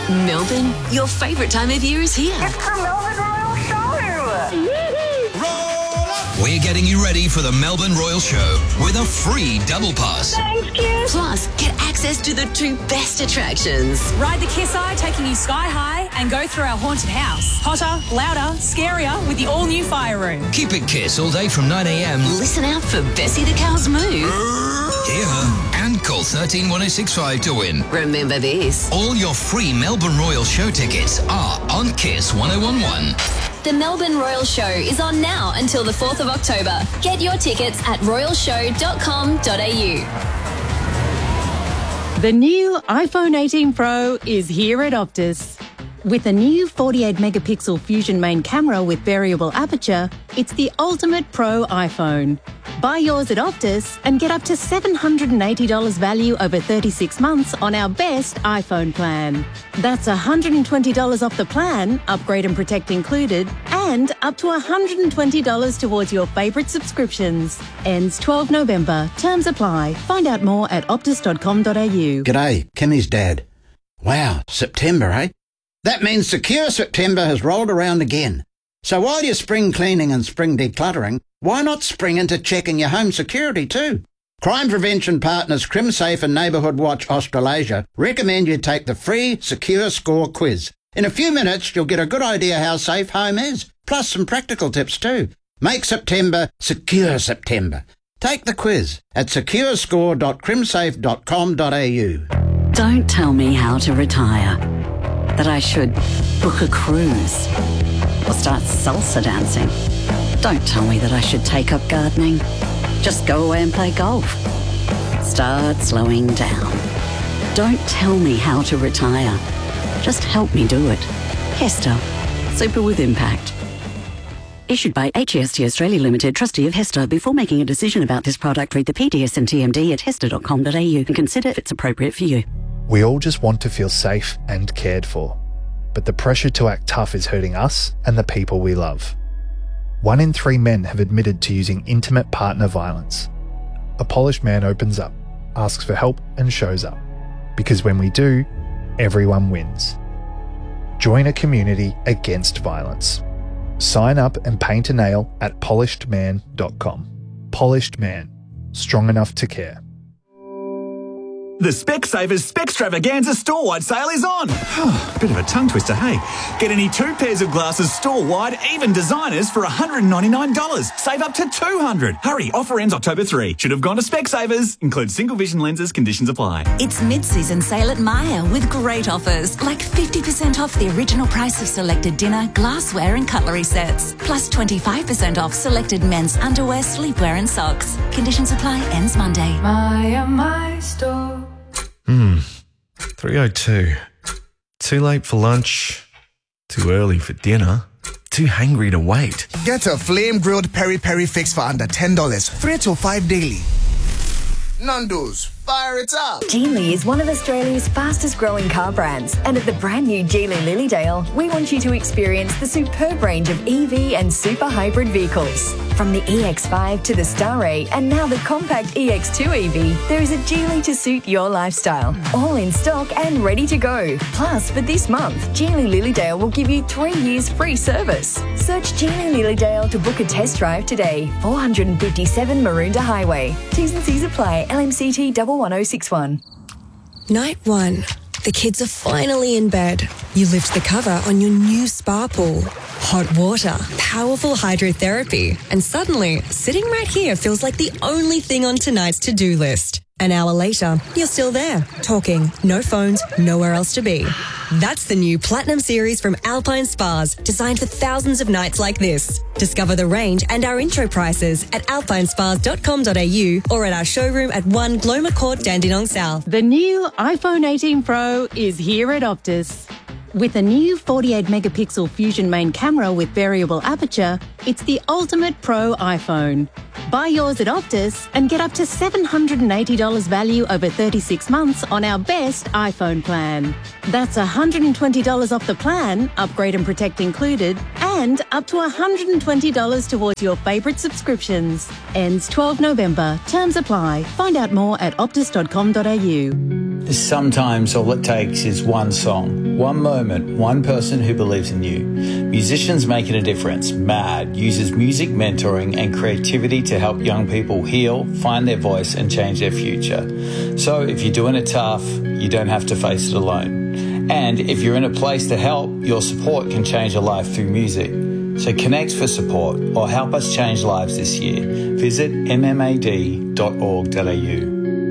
Melbourne, your favourite time of year is here. It's the Melbourne Royal Show! We're getting you ready for the Melbourne Royal Show with a free double pass. Thanks, kids! Plus, get access to the 2 best attractions. Ride the Kiss Eye, taking you sky high, and go through our haunted house. Hotter, louder, scarier with the all-new fire room. Keep it Kiss all day from 9 a.m. Listen out for Bessie the Cow's move. Hear her and call 131065 to win. Remember this. All your free Melbourne Royal Show tickets are on Kiss 1011. The Melbourne Royal Show is on now until the 4th of October. Get your tickets at royalshow.com.au. The new iPhone 18 Pro is here at Optus. With a new 48-megapixel Fusion main camera with variable aperture, it's the ultimate pro iPhone. Buy yours at Optus and get up to $780 value over 36 months on our best iPhone plan. That's $120 off the plan, upgrade and protect included, and up to $120 towards your favourite subscriptions. Ends 12 November. Terms apply. Find out more at optus.com.au. G'day, Kimmy's dad. Wow, September, eh? That means Secure September has rolled around again. So while you're spring cleaning and spring decluttering, why not spring into checking your home security too? Crime prevention partners CrimSafe and Neighbourhood Watch Australasia recommend you take the free Secure Score quiz. In a few minutes, you'll get a good idea how safe home is, plus some practical tips too. Make September Secure September. Take the quiz at securescore.crimsafe.com.au. Don't tell me how to retire. That I should book a cruise or start salsa dancing. Don't tell me that I should take up gardening. Just go away and play golf. Start slowing down. Don't tell me how to retire. Just help me do it. Hester. Super with impact. Issued by HEST Australia Limited, trustee of Hester. Before making a decision about this product, read the PDS and TMD at hester.com.au and consider if it's appropriate for you. We all just want to feel safe and cared for, but the pressure to act tough is hurting us and the people we love. 1 in 3 men have admitted to using intimate partner violence. A polished man opens up, asks for help and shows up. Because when we do, everyone wins. Join a community against violence. Sign up and paint a nail at polishedman.com. Polished Man. Strong enough to care. The Specsavers Specstravaganza store-wide sale is on. Bit of a tongue twister, hey? Get any 2 pairs of glasses store-wide, even designers, for $199. Save up to $200. Hurry, offer ends October 3. Should have gone to Specsavers. Includes single vision lenses, conditions apply. It's mid-season sale at Myer with great offers, like 50% off the original price of selected dinner, glassware and cutlery sets. Plus 25% off selected men's underwear, sleepwear and socks. Conditions apply, ends Monday. My store. 3:02. Too late for lunch. Too early for dinner. Too hangry to wait. Get a flame-grilled peri-peri fix for under $10. 3 to 5 daily. Nando's, fire it up! Geely is one of Australia's fastest growing car brands, and at the brand new Geely Lilydale, we want you to experience the superb range of EV and super hybrid vehicles. From the EX5 to the Starray and now the compact EX2 EV, there is a Geely to suit your lifestyle. All in stock and ready to go. Plus, for this month, Geely Lilydale will give you 3 years free service. Search Geely Lilydale to book a test drive today. 457 Maroondah Highway. T's and C's apply. LMCT 11061. Night 1. The kids are finally in bed. You lift the cover on your new spa pool. Hot water, powerful hydrotherapy, and suddenly, sitting right here feels like the only thing on tonight's to-do list. An hour later, you're still there, talking, no phones, nowhere else to be. That's the new Platinum Series from Alpine Spas, designed for thousands of nights like this. Discover the range and our intro prices at alpinespas.com.au or at our showroom at 1 Gloma Court, Dandenong South. The new iPhone 18 Pro is here at Optus. With a new 48-megapixel Fusion main camera with variable aperture, it's the ultimate pro iPhone. Buy yours at Optus and get up to $780 value over 36 months on our best iPhone plan. That's $120 off the plan, upgrade and protect included, and up to $120 towards your favourite subscriptions. Ends 12 November. Terms apply. Find out more at optus.com.au. Sometimes all it takes is one song, one moment, one person who believes in you. Musicians Making a Difference, MAD, uses music mentoring and creativity to help young people heal, find their voice and change their future. So if you're doing it tough, you don't have to face it alone. And if you're in a place to help, your support can change a life through music. So connect for support or help us change lives this year. Visit mmad.org.au.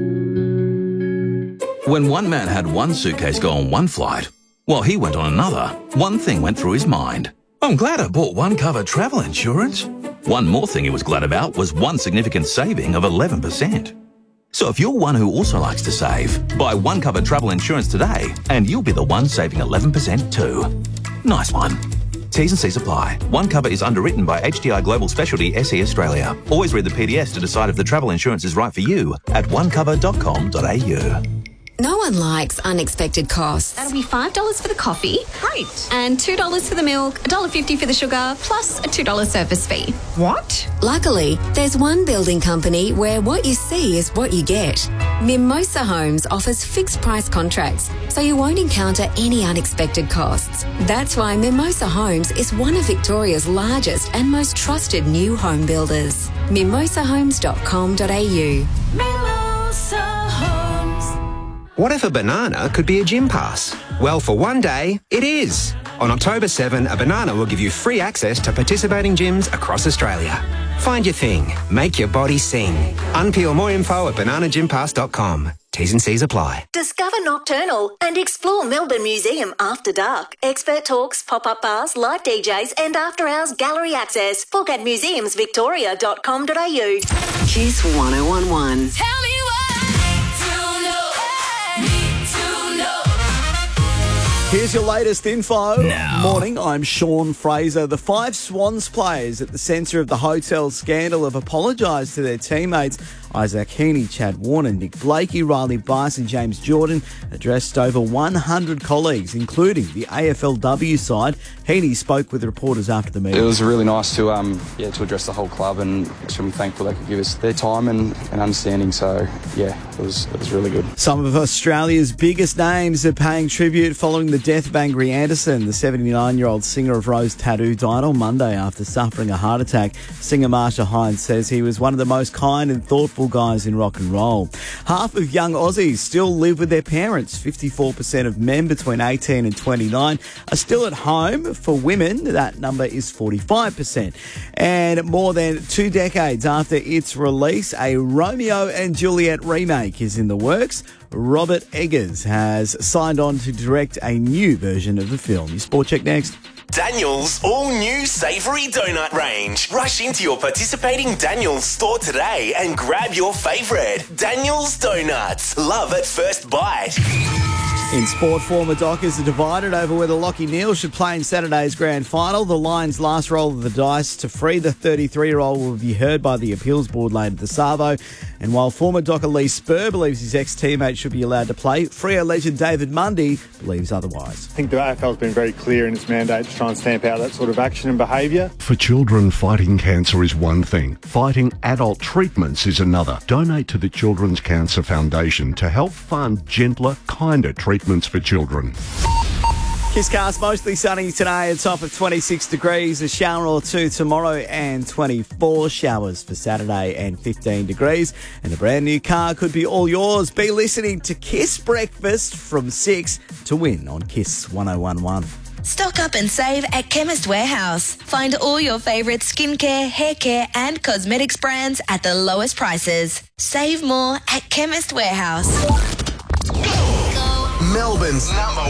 When one man had one suitcase go on one flight, while he went on another, one thing went through his mind. I'm glad I bought One Cover travel insurance. One more thing he was glad about was one significant saving of 11%. So if you're one who also likes to save, buy One Cover travel insurance today and you'll be the one saving 11% too. Nice one. T's and C's apply. One Cover is underwritten by HDI Global Specialty SE Australia. Always read the PDS to decide if the travel insurance is right for you at onecover.com.au. No one likes unexpected costs. That'll be $5 for the coffee. Great. And $2 for the milk, $1.50 for the sugar, plus a $2 service fee. What? Luckily, there's one building company where what you see is what you get. Mimosa Homes offers fixed price contracts, so you won't encounter any unexpected costs. That's why Mimosa Homes is one of Victoria's largest and most trusted new home builders. mimosahomes.com.au. Mimosa Homes. What if a banana could be a gym pass? Well, for one day, it is. On October 7, a banana will give you free access to participating gyms across Australia. Find your thing. Make your body sing. Unpeel more info at bananagympass.com. T's and C's apply. Discover Nocturnal and explore Melbourne Museum after dark. Expert talks, pop-up bars, live DJs and after-hours gallery access. Book at museumsvictoria.com.au. Kiss 1011. Tell me Here's your latest info. Now. Morning, I'm Sean Fraser. The 5 Swans players at the centre of the hotel scandal have apologised to their teammates. Isaac Heaney, Chad Warner, Nick Blakey, Riley Bice and James Jordan addressed over 100 colleagues, including the AFLW side. Heaney spoke with reporters after the meeting. It was really nice to address the whole club, and extremely thankful they could give us their time and understanding. So, yeah, it was really good. Some of Australia's biggest names are paying tribute following the death of Angry Anderson. The 79-year-old singer of Rose Tattoo died on Monday after suffering a heart attack. Singer Marsha Hines says he was one of the most kind and thoughtful guys in rock and roll. Half of young Aussies still live with their parents. 54% of men between 18 and 29 are still at home. For women, that number is 45%. And more than 2 decades after its release, a Romeo and Juliet remake is in the works. Robert Eggers has signed on to direct a new version of the film. Your Sport Check next. Daniel's all-new savoury donut range. Rush into your participating Daniel's store today and grab your favourite. Daniel's Donuts. Love at first bite. In sport, former Dockers are divided over whether Lachie Neale should play in Saturday's grand final. The Lions' last roll of the dice to free the 33-year-old will be heard by the appeals board later this Savo. And while former Docker Lee Spur believes his ex-teammate should be allowed to play, Freo legend David Mundy believes otherwise. I think the AFL's been very clear in its mandate to try and stamp out that sort of action and behaviour. For children, fighting cancer is one thing. Fighting adult treatments is another. Donate to the Children's Cancer Foundation to help fund gentler, kinder treatments for children. Kisscast mostly sunny today, a top of 26 degrees, a shower or two tomorrow and 24 showers for Saturday and 15 degrees. And a brand new car could be all yours. Be listening to Kiss Breakfast from 6 to win on Kiss 1011. Stock up and save at Chemist Warehouse. Find all your favourite skincare, hair care and cosmetics brands at the lowest prices. Save more at Chemist Warehouse. Melbourne's number